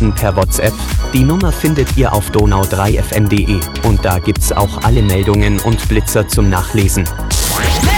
Nachrichten per WhatsApp. Die Nummer findet ihr auf donau3fm.de und da gibt's auch alle Meldungen und Blitzer zum Nachlesen.